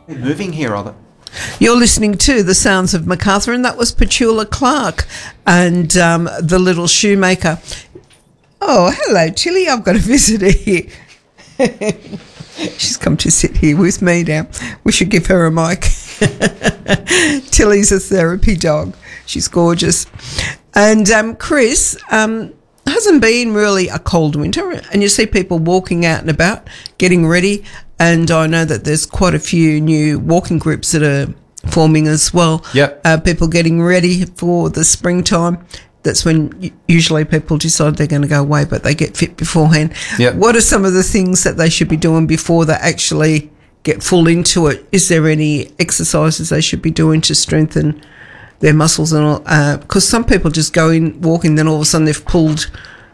Moving here, are they? You're listening to The Sounds of Macarthur, and that was Petula Clark and The Little Shoemaker. Oh, hello, Tilly. I've got a visitor here. She's come to sit here with me now. We should give her a mic. Tilly's a therapy dog. She's gorgeous. And Chris, hasn't been really a cold winter, and you see people walking out and about, getting ready. And I know that there's quite a few new walking groups that are forming as well. Yep. People getting ready for the springtime. That's when usually people decide they're going to go away, but they get fit beforehand. Yep. What are some of the things that they should be doing before they actually get full into it? Is there any exercises they should be doing to strengthen their muscles and all? Because some people just go in walking, then all of a sudden they've pulled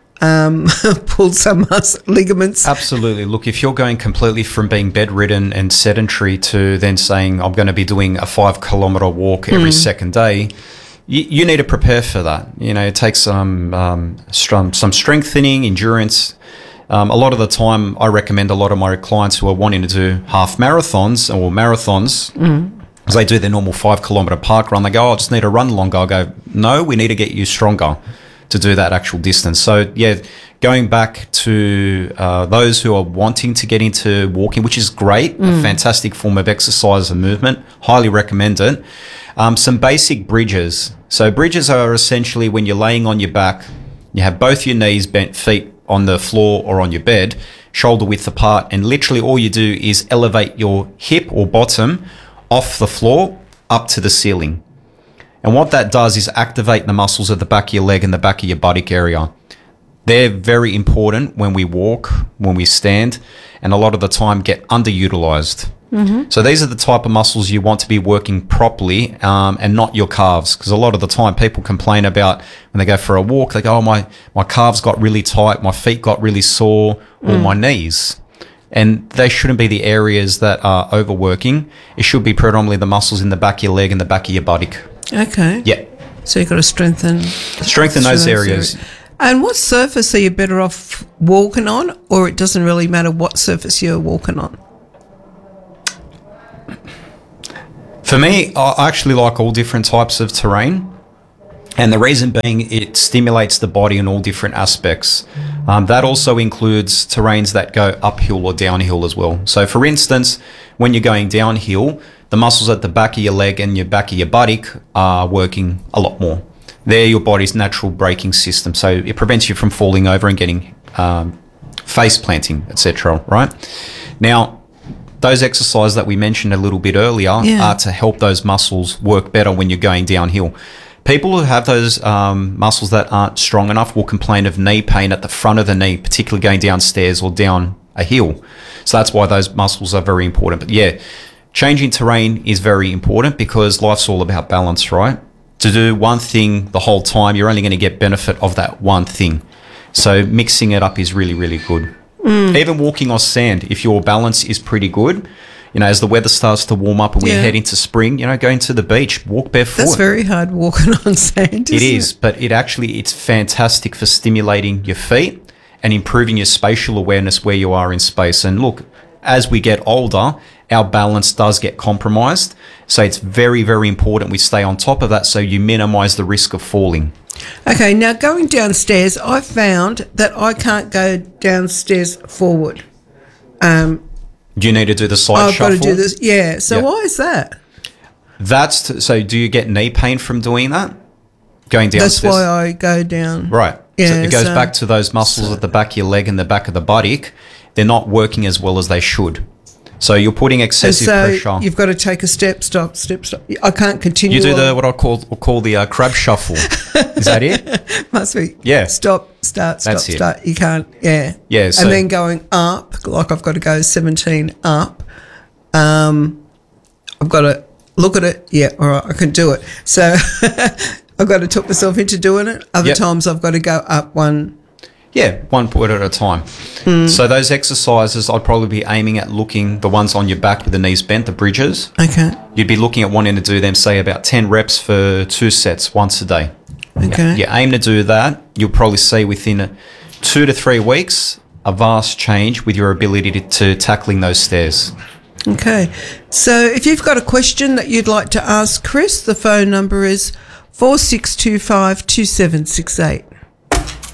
some ligaments. Absolutely. Look, if you're going completely from being bedridden and sedentary to then saying, I'm going to be doing a 5 kilometre walk every second day, you need to prepare for that. You know, it takes some strengthening, endurance. A lot of the time, I recommend a lot of my clients who are wanting to do half marathons or marathons, as they do their normal 5 kilometre park run, they go, I just need to run longer. I go, no, we need to get you stronger to do that actual distance. So, yeah, going back to those who are wanting to get into walking, which is great, a fantastic form of exercise and movement, highly recommend it. Some basic bridges. So bridges are essentially when you're laying on your back, you have both your knees bent, feet on the floor or on your bed, shoulder width apart, and literally all you do is elevate your hip or bottom off the floor up to the ceiling. And what that does is activate the muscles at the back of your leg and the back of your buttock area. They're very important when we walk, when we stand, and a lot of the time get underutilized. So these are the type of muscles you want to be working properly, and not your calves. Because a lot of the time people complain about when they go for a walk, they go, oh, my calves got really tight, my feet got really sore, or my knees. And they shouldn't be the areas that are overworking. It should be predominantly the muscles in the back of your leg and the back of your buttock. Okay. Yeah. So you've got to strengthen those areas. And what surface are you better off walking on, or it doesn't really matter what surface you're walking on? For me, I actually like all different types of terrain. And the reason being, it stimulates the body in all different aspects. That also includes terrains that go uphill or downhill as well. So for instance, when you're going downhill, the muscles at the back of your leg and your back of your buttock are working a lot more. They're your body's natural braking system. So it prevents you from falling over and getting face planting, etc. Right? Now, those exercises that we mentioned a little bit earlier are to help those muscles work better when you're going downhill. People who have those muscles that aren't strong enough will complain of knee pain at the front of the knee, particularly going downstairs or down a hill. So that's why those muscles are very important. But yeah, changing terrain is very important because life's all about balance, right? To do one thing the whole time, you're only going to get benefit of that one thing. So mixing it up is really, really good. Even walking on sand, if your balance is pretty good, you know, as the weather starts to warm up and we head into spring, you know, going to the beach, walk barefoot. That's very hard walking on sand, It is, but it's fantastic for stimulating your feet and improving your spatial awareness where you are in space. And look, as we get older, our balance does get compromised. So it's very, very important we stay on top of that so you minimize the risk of falling. Okay, now going downstairs, I found that I can't go downstairs forward. Do you need to do the side shuffle? I've got to do this, yeah. So why is that? So do you get knee pain from doing that? Going downstairs? That's why I go down. Right. Yeah, so it goes back to those muscles at the back of your leg and the back of the buttock. They're not working as well as they should. So you're putting excessive pressure. You've got to take a step, stop. I can't continue. You do what I call the crab shuffle. Is that it? Must be. Yeah. Stop, start, stop, That's it. start. You can't, yeah. Yeah. So and then going up, like I've got to go 17 up. I've got to look at it. Yeah, all right, I can do it. So I've got to talk myself into doing it. Other times I've got to go up one. Yeah, one foot at a time. So those exercises, I'd probably be aiming at looking the ones on your back with the knees bent, the bridges. Okay. You'd be looking at wanting to do them, say, about 10 reps for 2 sets once a day. Okay. You aim to do that, you'll probably see within 2 to 3 weeks a vast change with your ability to tackling those stairs. Okay. So if you've got a question that you'd like to ask Chris, the phone number is 4625 2768.